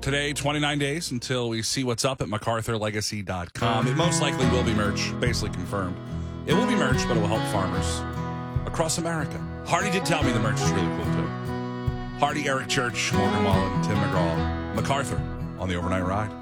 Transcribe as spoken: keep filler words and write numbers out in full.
Today, twenty-nine days until we see what's up at MacArthur Legacy dot com. It most likely will be merch, basically confirmed. It will be merch, but it will help farmers across America. Hardy did tell me the merch is really cool, too. Hardy, Eric Church, Morgan Wallen, Tim McGraw, MacArthur on the Overnight Ride.